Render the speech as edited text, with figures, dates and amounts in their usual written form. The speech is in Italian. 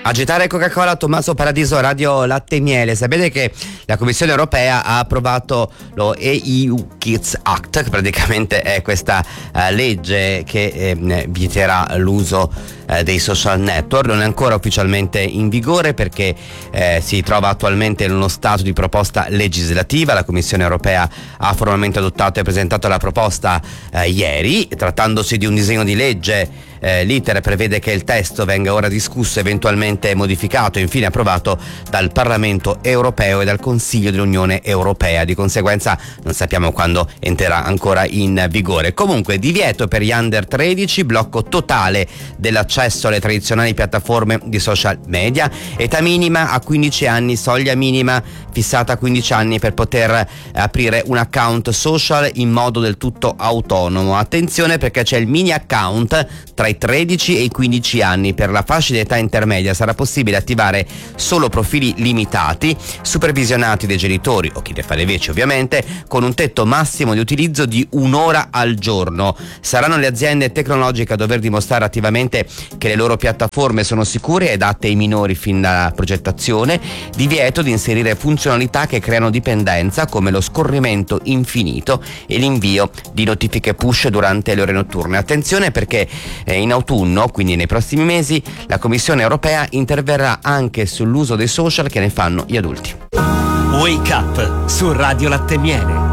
Agitare Coca-Cola, Tommaso Paradiso, Radio Latte e Miele. Sapete che la Commissione Europea ha approvato lo EU Kids Act, che praticamente è questa legge che vieterà l'uso dei social network. Non è ancora ufficialmente in vigore perché si trova attualmente in uno stato di proposta legislativa. La Commissione Europea ha formalmente adottato e presentato la proposta ieri. Trattandosi di un disegno di legge, l'iter prevede che il testo venga ora discusso, eventualmente modificato e infine approvato dal Parlamento Europeo e dal Consiglio dell'Unione Europea. Di conseguenza non sappiamo quando entrerà ancora in vigore. Comunque, divieto per gli under 13, blocco totale dell'accesso alle tradizionali piattaforme di social media, età minima a 15 anni, soglia minima fissata a 15 anni per poter aprire un account social in modo del tutto autonomo. Attenzione, perché c'è il mini account tra i 13 e i 15 anni. Per la fascia di età intermedia sarà possibile attivare solo profili limitati, supervisionati dai genitori o chi ne fa le veci ovviamente, con un tetto massimo di utilizzo di un'ora al giorno. Saranno le aziende tecnologiche a dover dimostrare attivamente che le loro piattaforme sono sicure e adatte ai minori fin dalla progettazione. Divieto di inserire funzionalità che creano dipendenza, come lo scorrimento infinito e l'invio di notifiche push durante le ore notturne. Attenzione, perché in autunno, quindi nei prossimi mesi, la Commissione Europea interverrà anche sull'uso dei social che ne fanno gli adulti. Wake Up su Radio Latte e Miele.